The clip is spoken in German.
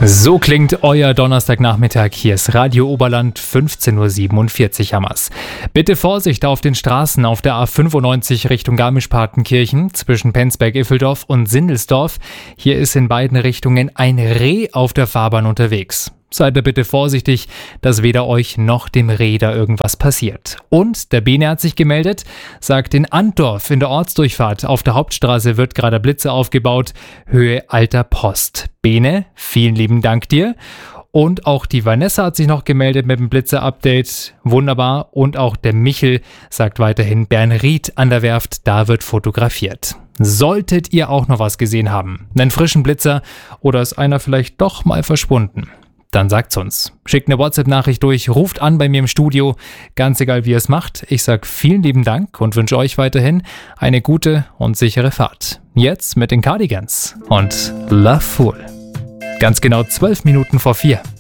So klingt euer Donnerstagnachmittag. Hier ist Radio Oberland, 15.47 Uhr hammers. Bitte Vorsicht auf den Straßen auf der A95 Richtung Garmisch-Partenkirchen zwischen Penzberg-Iffeldorf und Sindelsdorf. Hier ist in beiden Richtungen ein Reh auf der Fahrbahn unterwegs. Seid da bitte vorsichtig, dass weder euch noch dem Reh da irgendwas passiert. Und der Bene hat sich gemeldet, sagt, in Antdorf in der Ortsdurchfahrt auf der Hauptstraße wird gerade Blitze aufgebaut, Höhe Alter Post. Bene, vielen lieben Dank dir. Und auch die Vanessa hat sich noch gemeldet mit dem Blitzer-Update. Wunderbar. Und auch der Michel sagt weiterhin, Bernried an der Werft, da wird fotografiert. Solltet ihr auch noch was gesehen haben, einen frischen Blitzer oder ist einer vielleicht doch mal verschwunden? Dann sagt's uns. Schickt eine WhatsApp-Nachricht durch, ruft an bei mir im Studio, ganz egal wie ihr es macht. Ich sag vielen lieben Dank und wünsche euch weiterhin eine gute und sichere Fahrt. Jetzt mit den Cardigans und Love Fool. Ganz genau 12 Minuten vor 4.